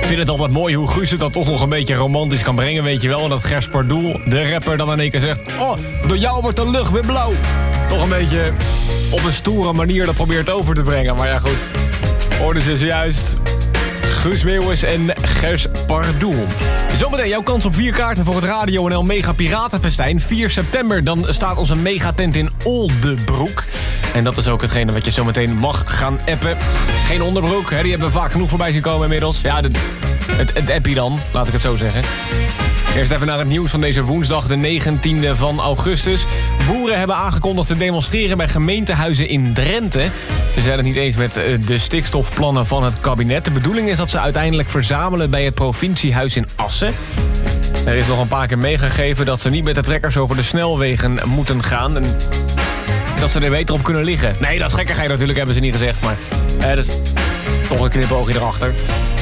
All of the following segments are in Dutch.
vind het altijd mooi hoe Guus het dan toch nog een beetje romantisch kan brengen, weet je wel. En dat Gers Pardoel, de rapper, dan in één keer zegt... Oh, door jou wordt de lucht weer blauw. Toch een beetje op een stoere manier dat probeert over te brengen. Maar ja, goed. Hoorden ze zojuist... Guus Meeuwis en Gers Pardoel. Zometeen jouw kans op 4 kaarten voor het Radio NL Mega Piratenfestijn. 4 september, dan staat onze megatent in Oldebroek. En dat is ook hetgene wat je zometeen mag gaan appen. Geen onderbroek, hè? Die hebben we vaak genoeg voorbij zien komen inmiddels. Ja, het appie dan, laat ik het zo zeggen. Eerst even naar het nieuws van deze woensdag, de 19e van augustus. Boeren hebben aangekondigd te demonstreren bij gemeentehuizen in Drenthe. Ze zijn het niet eens met de stikstofplannen van het kabinet. De bedoeling is dat ze uiteindelijk verzamelen bij het provinciehuis in Assen. Er is nog een paar keer meegegeven dat ze niet met de trekkers over de snelwegen moeten gaan. En dat ze er beter op kunnen liggen. Nee, dat is gekkigheid natuurlijk, hebben ze niet gezegd. Maar dat is toch een knipoogje erachter.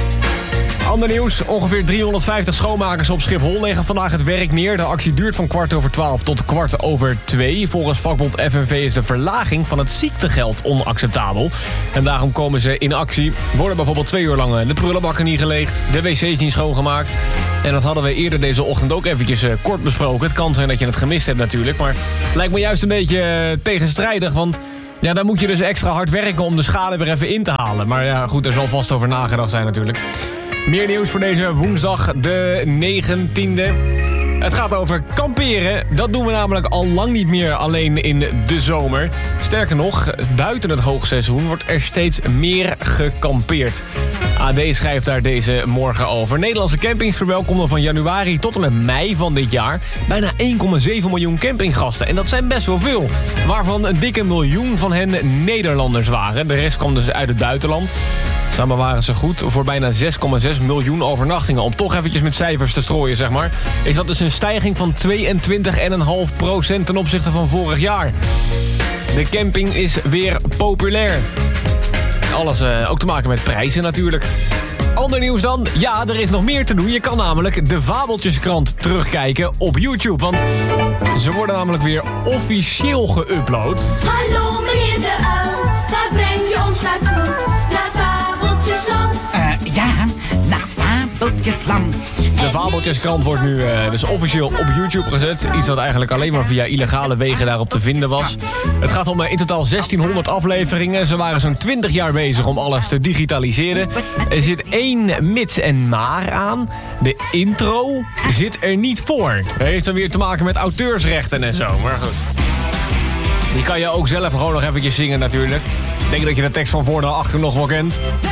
Ander nieuws. Ongeveer 350 schoonmakers op Schiphol leggen vandaag het werk neer. De actie duurt van 11:15 tot 2:15. Volgens vakbond FNV is de verlaging van het ziektegeld onacceptabel. En daarom komen ze in actie. Worden bijvoorbeeld 2 uur lang de prullenbakken niet geleegd. De wc's niet schoongemaakt. En dat hadden we eerder deze ochtend ook eventjes kort besproken. Het kan zijn dat je het gemist hebt natuurlijk. Maar lijkt me juist een beetje tegenstrijdig. Want ja, dan moet je dus extra hard werken om de schade weer even in te halen. Maar ja, goed, er zal vast over nagedacht zijn natuurlijk. Meer nieuws voor deze woensdag, de 19e. Het gaat over kamperen. Dat doen we namelijk al lang niet meer alleen in de zomer. Sterker nog, buiten het hoogseizoen wordt er steeds meer gekampeerd. AD schrijft daar deze morgen over. Nederlandse campings verwelkomden van januari tot en met mei van dit jaar bijna 1,7 miljoen campinggasten. En dat zijn best wel veel. Waarvan een dikke miljoen van hen Nederlanders waren. De rest kwam dus uit het buitenland. Samen waren ze goed voor bijna 6,6 miljoen overnachtingen. Om toch eventjes met cijfers te strooien, zeg maar. Is dat dus een stijging van 22,5% ten opzichte van vorig jaar. De camping is weer populair. Alles ook te maken met prijzen natuurlijk. Ander nieuws dan? Ja, er is nog meer te doen. Je kan namelijk de Fabeltjeskrant terugkijken op YouTube. Want ze worden namelijk weer officieel geüpload. Hallo meneer de uil, waar breng je ons naartoe? Naar Fabeltjesland. Ja, naar Fabeltjesland. De Fabeltjeskrant wordt nu dus officieel op YouTube gezet. Iets dat eigenlijk alleen maar via illegale wegen daarop te vinden was. Het gaat om in totaal 1600 afleveringen. Ze waren zo'n 20 jaar bezig om alles te digitaliseren. Er zit 1 mits en maar aan. De intro zit er niet voor. Dat heeft dan weer te maken met auteursrechten en zo. Maar goed. Die kan je ook zelf gewoon nog eventjes zingen natuurlijk. Ik denk dat je de tekst van voor naar achter nog wel kent.